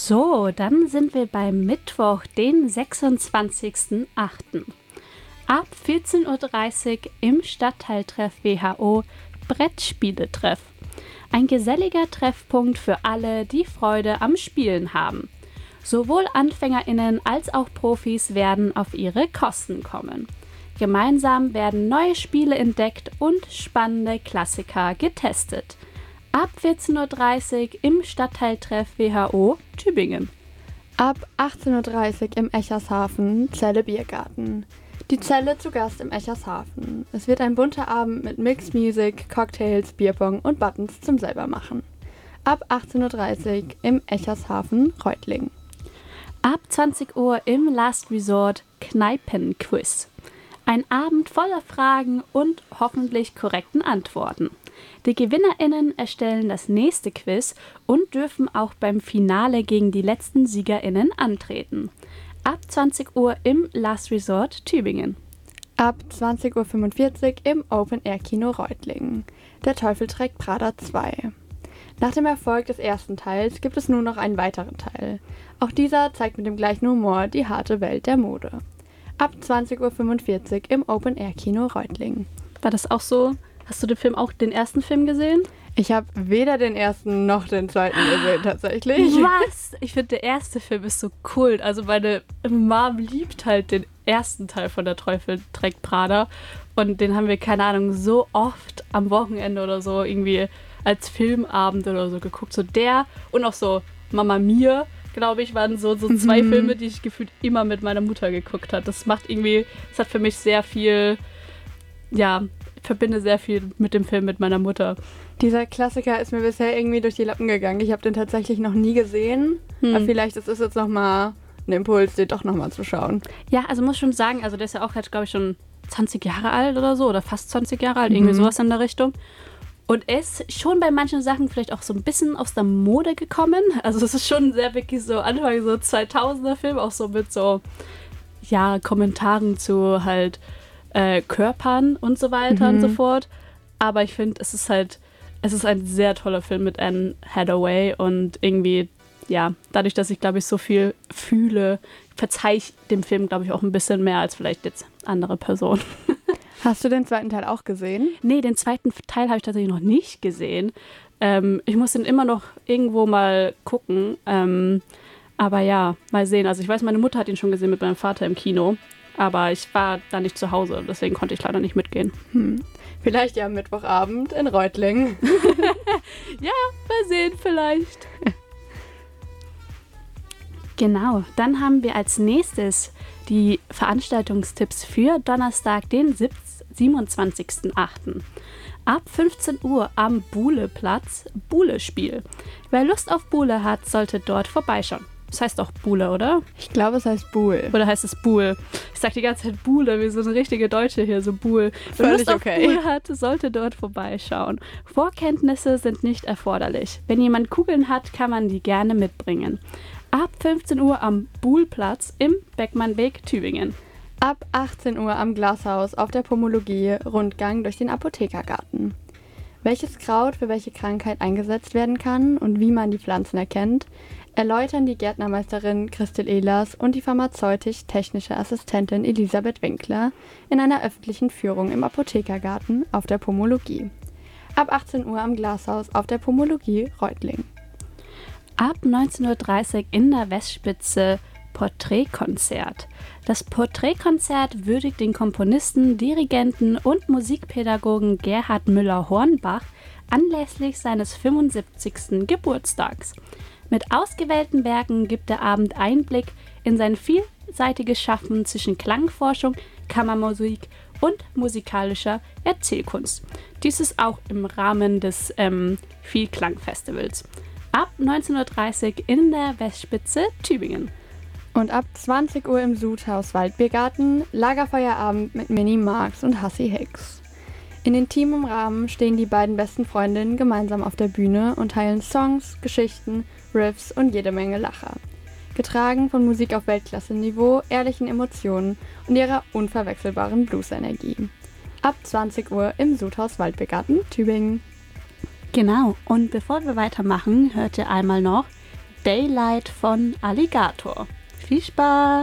So, dann sind wir beim Mittwoch, den 26.08. Ab 14.30 Uhr im Stadtteiltreff WHO Brettspieletreff. Ein geselliger Treffpunkt für alle, die Freude am Spielen haben. Sowohl AnfängerInnen als auch Profis werden auf ihre Kosten kommen. Gemeinsam werden neue Spiele entdeckt und spannende Klassiker getestet. Ab 14.30 Uhr im Stadtteiltreff WHO Tübingen. Ab 18.30 Uhr im Echershafen Zelle Biergarten. Die Zelle zu Gast im Echershafen. Es wird ein bunter Abend mit Mixed Music, Cocktails, Bierpong und Buttons zum Selbermachen. Ab 18.30 Uhr im Echershafen Reutlingen. Ab 20 Uhr im Last Resort Kneipenquiz. Ein Abend voller Fragen und hoffentlich korrekten Antworten. Die GewinnerInnen erstellen das nächste Quiz und dürfen auch beim Finale gegen die letzten SiegerInnen antreten. Ab 20 Uhr im Last Resort Tübingen. Ab 20.45 Uhr im Open-Air-Kino Reutlingen. Der Teufel trägt Prada 2. Nach dem Erfolg des ersten Teils gibt es nun noch einen weiteren Teil. Auch dieser zeigt mit dem gleichen Humor die harte Welt der Mode. Ab 20.45 Uhr im Open-Air-Kino Reutlingen. War das auch so? Hast du den ersten Film gesehen? Ich habe weder den ersten noch den zweiten gesehen, tatsächlich. Was? Ich finde, der erste Film ist so Kult. Also meine Mom liebt halt den ersten Teil von Der Teufel trägt Prada. Und den haben wir, keine Ahnung, so oft am Wochenende oder so irgendwie als Filmabend oder so geguckt. So der und auch so Mama Mia, glaube ich, waren so zwei Filme, die ich gefühlt immer mit meiner Mutter geguckt habe. Das hat für mich sehr viel, ja, ich verbinde sehr viel mit dem Film mit meiner Mutter. Dieser Klassiker ist mir bisher irgendwie durch die Lappen gegangen. Ich habe den tatsächlich noch nie gesehen. Aber vielleicht ist es jetzt nochmal ein Impuls, den doch nochmal zu schauen. Ja, also muss schon sagen, also der ist ja auch jetzt, glaube ich, schon 20 Jahre alt oder so. Oder fast 20 Jahre alt, irgendwie sowas in der Richtung. Und er ist schon bei manchen Sachen vielleicht auch so ein bisschen aus der Mode gekommen. Also es ist schon sehr wirklich so Anfang so 2000er Film, auch so mit so, ja, Kommentaren zu halt Körpern und so weiter und so fort. Aber ich finde, es ist ein sehr toller Film mit Anne Hathaway und irgendwie, ja, dadurch, dass ich, glaube ich, so viel fühle, verzeihe ich dem Film, glaube ich, auch ein bisschen mehr als vielleicht jetzt andere Personen. Hast du den zweiten Teil auch gesehen? Nee, den zweiten Teil habe ich tatsächlich noch nicht gesehen. Ich muss den immer noch irgendwo mal gucken. Aber ja, mal sehen. Also ich weiß, meine Mutter hat ihn schon gesehen mit meinem Vater im Kino. Aber ich war da nicht zu Hause, deswegen konnte ich leider nicht mitgehen. Vielleicht ja am Mittwochabend in Reutlingen. Ja, mal sehen vielleicht. Genau, dann haben wir als nächstes die Veranstaltungstipps für Donnerstag, den 27.08. Ab 15 Uhr am Buhleplatz Buhlespiel. Wer Lust auf Buhle hat, sollte dort vorbeischauen. Das heißt auch Buhle, oder? Ich glaube, es heißt Buhl. Oder heißt es Buhl? Ich sag die ganze Zeit Buhle, wir sind richtige Deutsche hier, so Buhl. Wer Völlig Lust auf okay. Buhl hat, sollte dort vorbeischauen. Vorkenntnisse sind nicht erforderlich. Wenn jemand Kugeln hat, kann man die gerne mitbringen. Ab 15 Uhr am Buhlplatz im Beckmannweg, Tübingen. Ab 18 Uhr am Glashaus auf der Pomologie Rundgang durch den Apothekergarten. Welches Kraut für welche Krankheit eingesetzt werden kann und wie man die Pflanzen erkennt, erläutern die Gärtnermeisterin Christel Ehlers und die pharmazeutisch-technische Assistentin Elisabeth Winkler in einer öffentlichen Führung im Apothekergarten auf der Pomologie. Ab 18 Uhr am Glashaus auf der Pomologie Reutlingen. Ab 19.30 Uhr in der Westspitze Porträtkonzert. Das Porträtkonzert würdigt den Komponisten, Dirigenten und Musikpädagogen Gerhard Müller-Hornbach anlässlich seines 75. Geburtstags. Mit ausgewählten Werken gibt der Abend Einblick in sein vielseitiges Schaffen zwischen Klangforschung, Kammermusik und musikalischer Erzählkunst. Dies ist auch im Rahmen des Vielklang-Festivals. Ab 19.30 Uhr in der Westspitze Tübingen. Und ab 20 Uhr im Sudhaus Waldbiergarten Lagerfeuerabend mit Minnie Marx und Hassie Hicks. In intimem Rahmen stehen die beiden besten Freundinnen gemeinsam auf der Bühne und teilen Songs, Geschichten, Riffs und jede Menge Lacher. Getragen von Musik auf Weltklasse-Niveau, ehrlichen Emotionen und ihrer unverwechselbaren Blues-Energie. Ab 20 Uhr im Sudhaus Waldbiergarten, Tübingen. Genau, und bevor wir weitermachen, hört ihr einmal noch Daylight von Alligator. Viel Spaß!